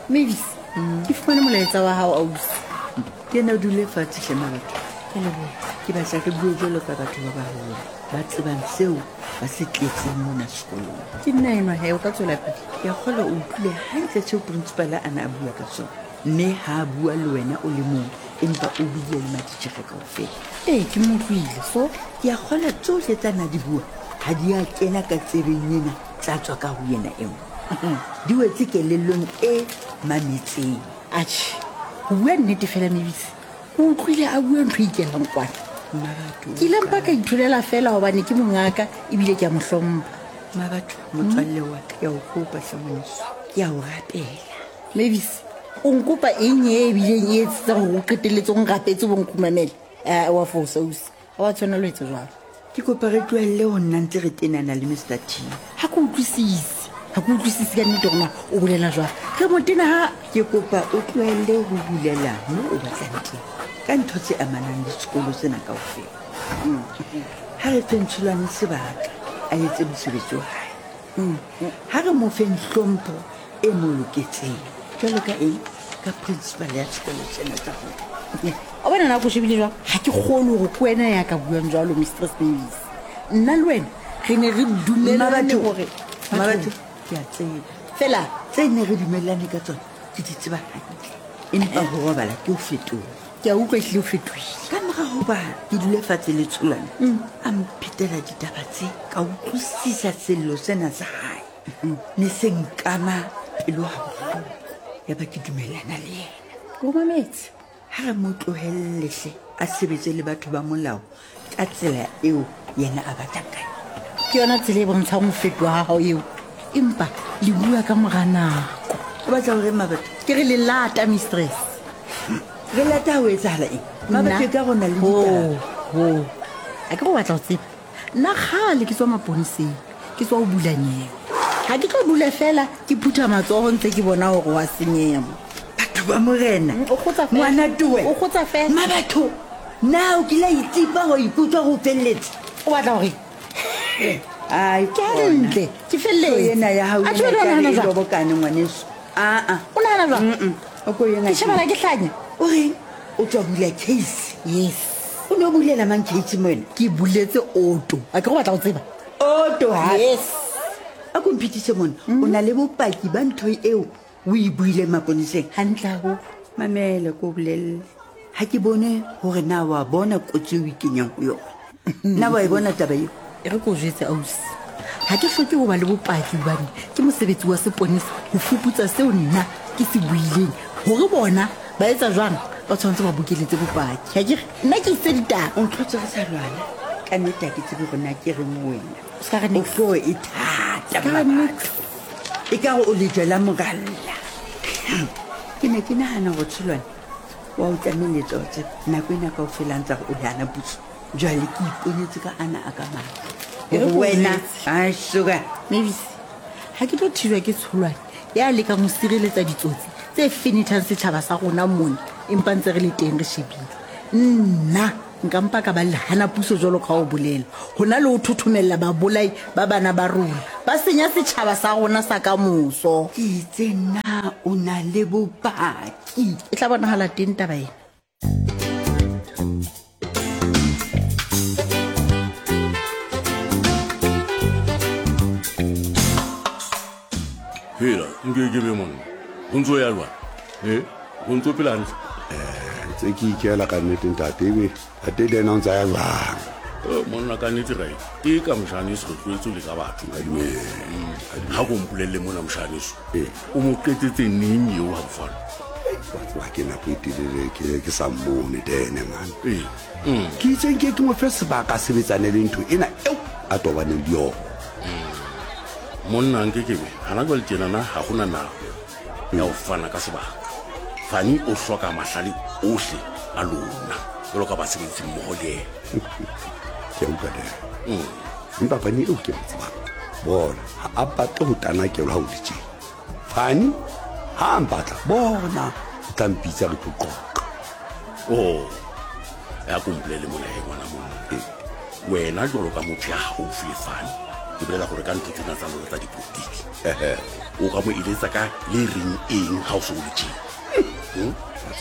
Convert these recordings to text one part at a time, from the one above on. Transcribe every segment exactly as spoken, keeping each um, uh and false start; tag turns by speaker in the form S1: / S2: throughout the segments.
S1: Mavis ke fumane molaetsa wa hao ausi.
S2: Ke na dule fatshe hlema batho ke lebo ke batla re bue jalo ka batho ba baholo ba tsebang seo ba se tletseng mona sekolong.
S1: Ke nna eno he o ka tswela pele.
S2: Ke a kgola o utlwile hantle seo principal a na a bua ka sona mme ha a bua le wena o le mong empa o buile le matitjhere kaofela.
S1: Ee ke mo utlwile so
S2: ke a kgola tsohle tsana di bua ha di a kena ka tsebeng ena tla tswa ka ho yena eo di wetse kelellong e mametseng.
S1: atjhe ho bua nnete fela Mavis o utlwile a bua ntho e ikelang kwana. Ke ile mpa ka ithulela fela hobane ke mongaka ebile ke a mo hlompha.
S2: Mabatho motswalle wa ka ya o kopa hlomoniso ke a o rapela.
S1: Mavis o nkopa eng e bileng e etsetsa gore o qetelletse o ngapetse bo nkhumamele a wa fosa ausi a wa tshwana lo etsa jwalo.
S2: Ke kopa re tlohelle ho nna ntse re tenana le Mister T.
S1: Ha ke utlwisise ha ke utlwisise ka nnete gona o bolela jwalo re mo tena ha.
S2: Ke kopa o tlohelle ho bulela mo o batlang teng ka ntho tse amanang le sekolo sena kaofela. Ha re fentshulane sebaka a etse mosebetsi wa hae ha re mo feng hlompho e mo loketseng jwalo ka eng ka principal ya sekolo sena tsa rona.
S1: a bona na go shebile jwang ha ke kgone gore ke wena ya ka buang jwalo Mistress Mavis. Nna le wena re ne re dumelane gore
S2: Mabatho ke a tseba
S1: fela
S2: tse ne re dumelane ka tsona ke di tseba hantle empa ho robala ke o fetola.
S1: ke a utlwa ehlile o fetohile
S2: ka mora hoba ke dule fatshe le tsholane a mphethela ditaba tse ka utlwisisa sello sena sa hae ne se nkama pelo haholo ya ba ke dumelana le yena.
S1: o mametse
S2: ha re mo tlohellele a sebetse le batho ba molao ka tsela eo yena a batlang ka yona.
S1: ke yona tsela e bontshang ho fetoha hao eo empa le bua ka mora nako.
S2: O batla hore Mabatho
S1: ke re le lata Mistress
S2: re lata ho etsahala eng Mabatho ka rona le ditaba
S1: ho a ke go batla ho tseba nna kgale ke tswa maponeseng ke tswa ho bulanyewe ha ke tlo bula fela ke phutha matsoho ntse ke bona hore wa senyeya
S2: batho ba morena
S1: o khotsa fela
S2: ngwana tuwe
S1: o khotsa fela
S2: Mabatho na o kila itipa ho ikutlwa go felletse
S1: o batla hore
S2: ai
S1: ke ntle ke felletse
S2: yena ya hao
S1: a tshwere
S2: yena
S1: nana
S2: ka
S1: jwang
S2: go bokane ngwaneso a a
S1: o nana jwang
S2: o ko yena
S1: ke shebana ke hlanya
S2: o reng o tswa bula case
S1: yes
S2: o no bulela mang case mona
S1: ke buletse auto a ke go batla go tseba
S2: auto ha
S1: yes
S2: a kompetise mona o na le bopaki ba ntho eo o e buile maponeseng
S1: hantle go
S2: mamele ko bolelle ha ke bone hore na wa bona kotsi o ikenyang ho yona na wa e bona taba eo
S1: e re ko jetse ausi ha ke hloke go ba le bopaki bane ke mosebetsi wa seponesa ho fuputsa seo nna ke se buileng hore bona ba etsa jwang ba tshwanetse ba bukeletse bopaki ha ke nna ke itse ditaba
S2: o ntlotse re sa lwana ka nnete ke tsebe rona ke reng wena
S1: o ska
S2: o flo e thata e ka go o le jela mogalla ke ne ke nahana go tsholwane wa o tlameletsa o tseba nako ena ka o felantsa go o le ana puso jwale ke iponetse ka ana a ka matlo wena a sugar
S1: Mavis ha ke tlo thilwa ke tsholwane ya le ka mo sireletsa ditsotsi tse finithang setjhaba sa rona mona empa ntse re le teng re shebile nna nka mpa ka ba le hana puso jwalo ka o bolela hona le ho thothomella babolai ba bana ba rona ba senya setjhaba sa rona sa ka moso
S2: ke itse na o na le bopaki
S1: e tla bonahala teng taba ena
S3: hela nke ke be monna o ntso ya lwana e o ntso pela hantle
S4: tse ke ikela ka nnete ntate ebe a tedena o ntsa ya jwang
S3: monna ka nnete rai ke ka moshaneso re tloetse le ka batho ga ko mpolelele mona moshaneso o mo qetetse neng eo ga bofana
S4: wa ke nako e telele ke sa mmone dene man ke itseng ke ke mo fe sebaka sebetsane le ntho ena eo a tobaneng le yona
S3: monna nke kebe hana jwale tjenana ga gona nako ya go fana ka sebaka fane o hloka mahlale ohle a lona jalo ka basebetsi mmogo le ena
S4: ke utlwa dene empa fane eo ke mo tsebang bona ha a batle go tanakelwa ga o ditjeng fane ha a mpatla bona o tla mpitsa re tlo qoqa
S3: o ya kompolele mona he ngwana monna wena jalo ka motho ya gaufi le fane ke bolela gore ka ntho tsena tsa lona tsa dipolotiki o ka mo eletsa ka le reng eng ha o se o le tjena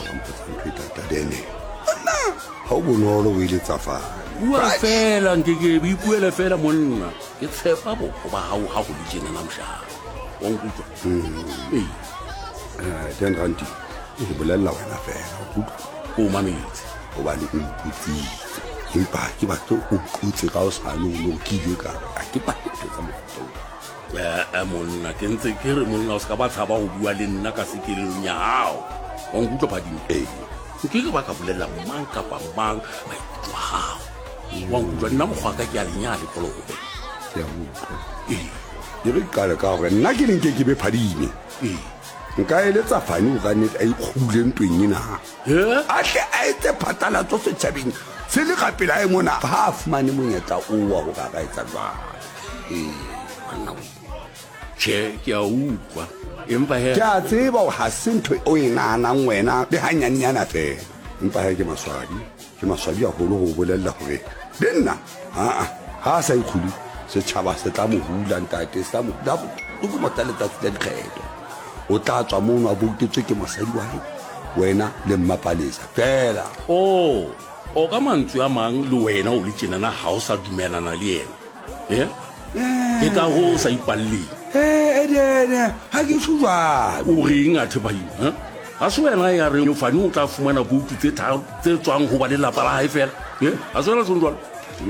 S4: dene ha o bonolo o ile tsa fa
S3: bua fela nkeke be ipuele fela monna ke tshepa bo ba hao ha go le tjena na mshaba wa nkutlwa ee
S4: eh den ranti e bolella wena fela o
S3: o mametse
S4: o ba le mputsitse empa ke batho o kutse ka o sa no no kile ka a ke pa tsa moto
S3: ya monna ke ntse ke re monna o ska ba tshaba go bua le nna ka se ke le nya hao wa nkutlwa phadimo
S4: eh
S3: ke ke ba ka bolela mang ka pa mang ba itwa hao wa nkutlwa nna mogwa ka ke a lenya le kolobe
S4: ya utlwa
S3: ee
S4: ke re ka ka gore nna ke neng ke ke be phadime
S3: ee
S4: nka eletsa fane o ka nnete a ikgule ntweng ena
S3: he
S4: a tle a etse phatlalatso setšhabeng se le gapela a e mona ga a fumane monyetla o wa go ka ka etsa jwang
S3: ee manna o che ke a utlwa empa he
S4: ke a tseba o ga se ntho o e naanang wena le ganyannyana fela empa he ke maswadi ke maswadi a golo go bolelela gore le nna aa ga a sa ikgole setšhaba se tla mo hula ntate se tla mo hula go mota letsatsi la dikgetho o tla tswa mono a boutetswe ke mosadi wa hae wena le mmapalesa fela
S3: o o ka mantswe a mang le wena o le tjenana ha o sa dumelana le yena e ke ka go sa ipalleng
S4: eh edene ha ke tshwa
S3: o reng a thepaing ha se wena ya re fane o tla fumana boutu tse tharo tse tswang go ba le lapa la hae fela e ha se wena se njwalo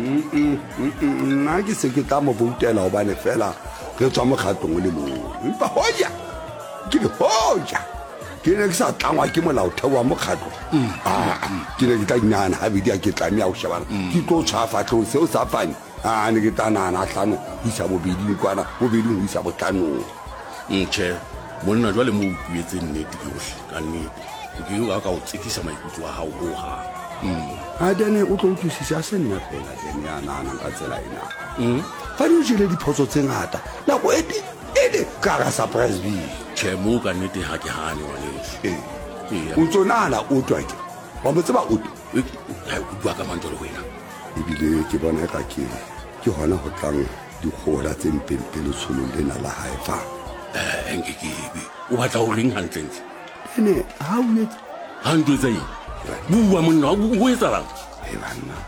S4: nna ke se ke tla mo boutela gobane fela re tswa mokgatong o le mongwe empa hoja ke le hoja ke ne ke sa tlangwa ke molaotheo wa mokgatlo ke ne ke tla dinana gabedi a ke tlamea go shebana ke tlo tshwafatlhong seo sa fane a ne ke tanana tlhano go isa bobeding kwana bobeding go isa botlanong
S3: ntšhe monna jwa le mo o puetse nnete ke otlhe ka nnete ke o ka o tsekisa maikutlo wa gago go gago
S4: a dene o tlo utlwisise a se nna fela dene ya naanang ka tsela ena fa di o jele diphoso tse ngata nako e ede ka ga surprise b
S3: tšhe mo ka nnete ga ke gane waneso
S4: o ntso naana o twake wa mo tseba o
S3: o bua ka mantswe le wena
S4: ebile ke bona ka ke ke gona go tlang dikgola tse mpempe le tsholong lena la gae fa
S3: um nkekebe o batla go reng gantlentle
S4: ene ga o etse
S3: ga ntlo etsa eng bua monna o etsalang
S4: e banna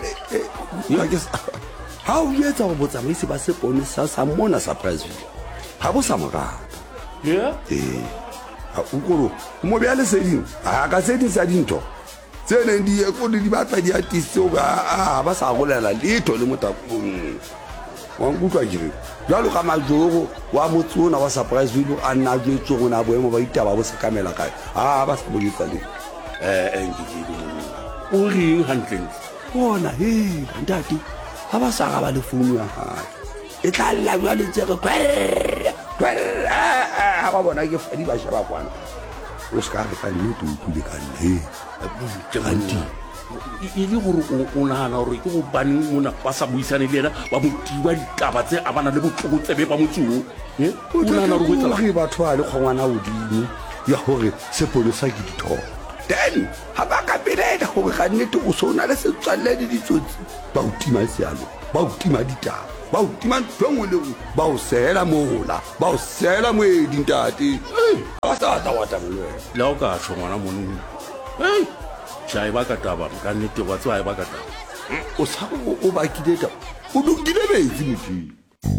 S4: ga o etsa go botsamaisi ba sepone sa sa mona surprise ga bo sa morata ee o koro o mo bea leseding a ka seding sa dintho tse neng di ekole di batla di atisitseo ka ba sa golela letho le motakong wa nkutlwa kere jalo ka majoro wa motsona wa surprise video a nna jwetsong o na boemo ba itaba bo sekamela kae a ba sa boletsa le
S3: um nkekebe monna o reng gantlentle
S4: bona he ntate ga ba sa ga ba le founu ya gae e tla lla jwale tsere ga ba bona ke fadi ba sheba kwana o se ka re ka nnete o tlile ka nne
S3: anti e le gore o nagana gore ke gobane mona ba sa buisane le ena ba motiba ditaba tse a bana le botlokotsebe ba motsoo o nagana gore go
S4: gore batho ba le kgongwana godimo ya gore sepolosa ke dithoto then ga ba ka pelela gore ga nnete o se o na le setswalle le ditsotsi ba o tima sealo ba o tima ditaba ba o tima ntho engwe le ngwe ba o seela mola ba o seela moedi ntate ba sa batla wata mole wena
S3: le ga o ka tsho ngwana monna ei tša e ba ka taba ka nnete wa tsewa e ba ka taba
S4: o sa o bakile taba o dukile metsi modimo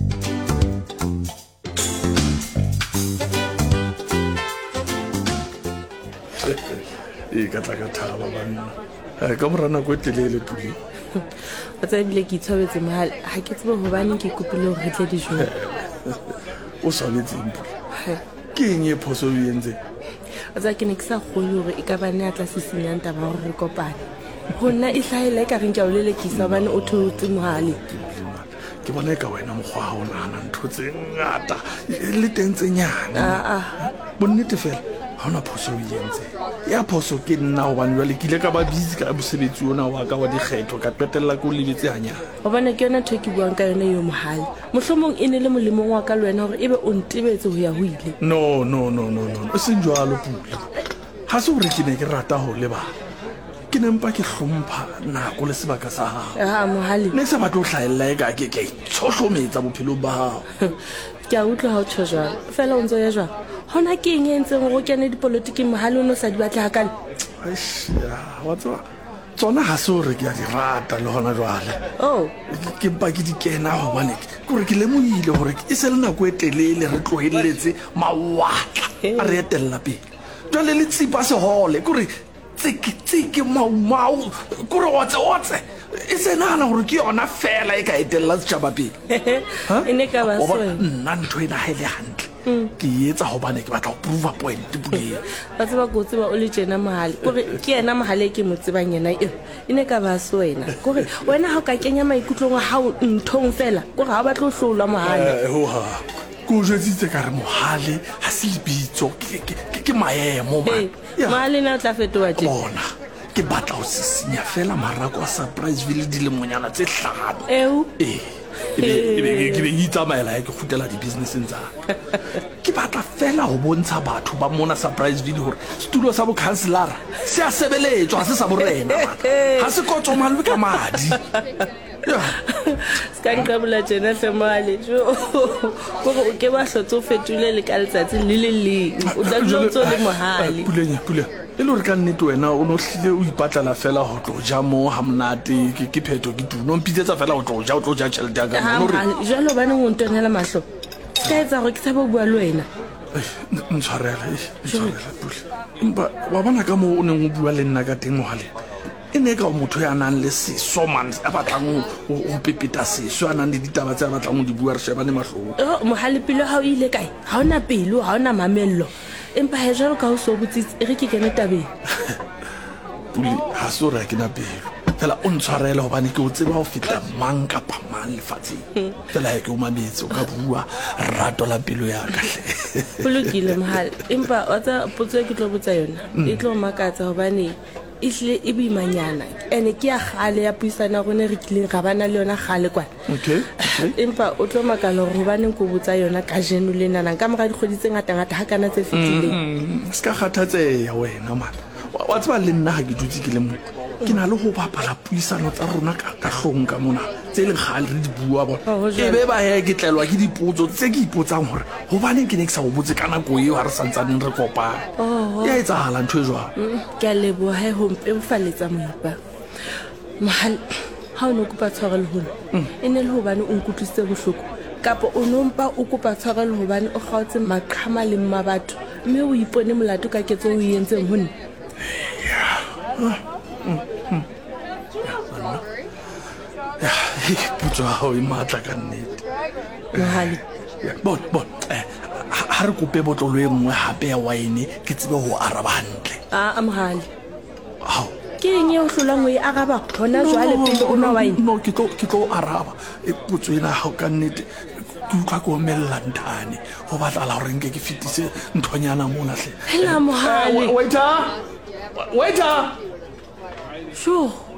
S5: e ka tla ka thaba banna ka mora nako e telele tumi
S6: o tsa ebile ke itshwabetse mogale ga ke tsebe gobane ke kopile gore re tle dijong
S5: o swanetseng pula ke eng e phoso o entseng
S6: o tsa ke ne ke sa kgone gore e ka bane a tla se senyang taba gore re kopane go nna e tlhaela e ka reng ka o lelekisa obane o theotse mogale
S5: ke bona e ka wena mokgwa ga o nagana ntho tse ngata le teng tsenyane bonnete fela ga ona phoso o entse ya phoso ke nna gobane jale ke ile ka ba busy ka mosebetsi ona wa ka wa dikgetho ka qetelela ke o lebetse ganyana
S6: gobane ke yona ntho e ke buang ka yone yo mogale mohlomong e ne le molemong wa ka le wena gore ebe o ntebetse go ya go ile
S5: no no no no no e seng jalo pula ga se gore ke ne ke rata go lebala ke nempa ke hlompha nako le sebaka sa gago
S6: a mohale
S5: ne se batlo hlaella e ka ke ke tshohlometsa bophelo ba gago
S6: ke a utlwa ha o tsho jwalo fela o ntso ya jwang hona ke eng e ntseng go kene dipolotiking mohale o no sa di batla hakale
S5: aisha wa tswa tsona ga se gore ke a di rata le gona jwale
S6: oh
S5: ke mpa ke di kena gobane kore ke lemoile gore e se le nako e telele re tlogeletse mawatla a re etelela pele jwale le tsipa segole kore tseke maumau kore otse-otse e se nagana gore ke yona fela e ka etelela setšhaba pele
S6: e ne ka ba sone
S5: nna ntho e nagele gantle ke etsa gobane ke batla go prova point puleng
S6: ba tseba ko tseba o le tjena mohale kore ke yena mohale ke mo tsebang yena e e ne ka ba sona kore wena ha o ka kenya maikutlong a hao nthong fela kore ha o batla o hlolwa mohale
S5: hoha ko jetsitse ka re mohale ha se lebitso ke maemo
S6: mohale na o tla fetoa tje
S5: bona ke batla go sisinya fela marako a Surpriseville di le monyana tse hlano
S6: eo
S5: eh ke be itsamaela ke khutela di-businesseng tsa ke batla fela go bontsha batho ba mona Surpriseville gore setulo sa bokhanselara se a sebeletswa ga se sa borena ga se kotsomalwe ka madi
S6: ska nqabula tjena hlemale jo gore o ke ba hlotse o fetule le ka letsatsi le le leng o tla ntse le mohale
S5: puleng puleng e le gore ka nnete wena o no hlile o ipatlela fela go tlo ja mo ha monate ke pheto ke tuno mpitsetsa fela go tlo ja o tlo ja tšhelete ya ka
S6: jalo ba neng o ntonela mahlo ka etsa gore ke tsaba o bua le wena
S5: ntshwarela ntshwarela pule empa wa bona ka moo o neng o bua le nna ka teng mohaleng e ne ka motho ya nang le seso man a batlang go pepeta seso a nang le ditaba tse a batlang go di bua re shebane mahlong
S6: mohale pelo ha o ile kae ha ona pelo ha ona mamello empa he jalo ka o so botsitse e re ke kene tabeng
S5: puli ha so re ke na pelo fela o ntshwarele gobane ke o tseba go feta mang kapa mang lefatsheng fela he ke o mametse o ka bua rato la pelo ya kahle
S6: polokile mohale empa wa tsa potso e ke tlo botsa yona e tlo makatsa gobane ihle e boimanyana ene ke ya gale ya puisana gone re tlile ga bana le yona gale kwa
S5: okay
S6: empa o tlo makala gore baneng go botsa yona ka jeno le nana ka moga dikgodi tse ngata ngata ha kana tse fitileng
S5: ska kgathatse ya wena man wa tseba le nna ga ke dutse ke le mo ke na le go bapala puisano tsa rona ka ka hlong ka mona tse le gale re di bua bona e be ba he ke tlelwa ke dipotso tse ke ipotsang gore go baneng ke ne ke sa go botse kana go e ha re santsaneng re kopana ya etsahala ntho e jwang
S6: ke a leboha he hompe o faletsa moipa mohale ha o no kopa tshwarelo hona e ne le hobane o nkutlwisitse bohloko kapa o nompa o kopa tshwarelo hobane o kgaotse maqhama le mmabatho mme o ipone molato ka ketso o e entseng hona
S5: putso ga o e maatla ka nnete
S6: mohale
S5: bon bon ha re kope botlolo e nngwe gape ya waene ke tsebe go araba gantle
S6: a mohale
S5: ao
S6: ke eng e o hlolang o e araba gona jwale pele o nwa waene
S5: no ke tlo araba e potso ena gago ka nnete ke utlwa ke omelela nthane go batlala gore nke ke fetise nthonyana monatlhe
S6: hela mohale
S5: waiter waiter
S6: sure